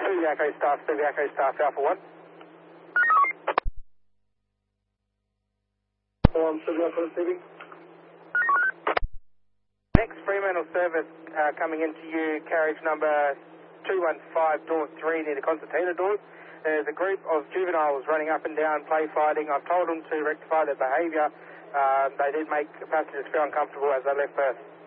Stevie Echo Staff, Alpha 1. Stevie Echo Stevie. Next Fremantle service coming into you, carriage number 215, door 3 near the concertina doors. There's a group of juveniles running up and down, play fighting. I've told them to rectify their behaviour. They did make passengers feel uncomfortable as they left first.